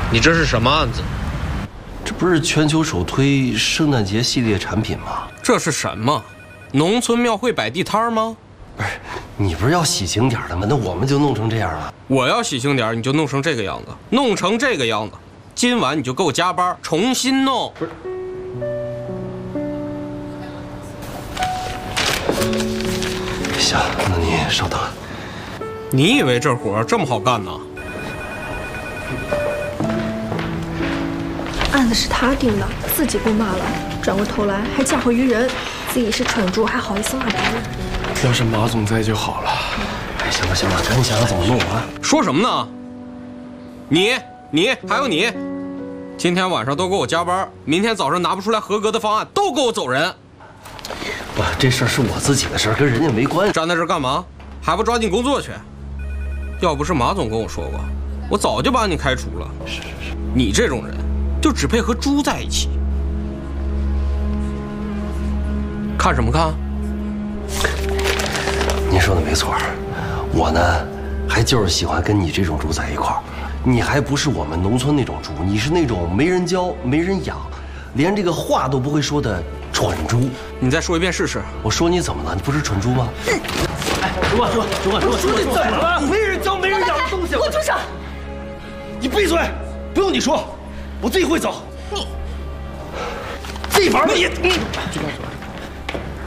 你这是什么案子？ 这不是全球首推圣诞节系列产品吗？ 这是什么？农村庙会摆地摊吗？ 不是，你不是要喜庆点的吗？那我们就弄成这样了。 我要喜庆点，你就弄成这个样子，弄成这个样子。今晚你就给我加班，重新弄。不是。 行，那你稍等。 你以为这活这么好干呢？ 案子是他定的，自己被骂了，转过头来还嫁祸于人，自己是蠢猪，还好意思骂别人。 要是马总在就好了。 哎，行了行了，赶紧想想怎么弄啊！ 说什么呢？你还有你，今天晚上都给我加班，明天早上拿不出来合格的方案，都给我走人。 不，这事儿是我自己的事儿，跟人家没关系。 站在这干嘛？还不抓紧工作去？要不是马总跟我说过，我早就把你开除了。是。你这种人，就只配和猪在一起。看什么看？ 您说的没错，我呢，还就是喜欢跟你这种猪在一块儿。你还不是我们农村那种猪，你是那种没人教、没人养，连这个话都不会说的蠢猪。 你再说一遍试试。 我说你怎么了？你不是蠢猪吗？哎，主管，说你怎么了？没人教、没人养的东西。 给我住手！ 你闭嘴！不用你说，我自己会走。 你自己玩吧你。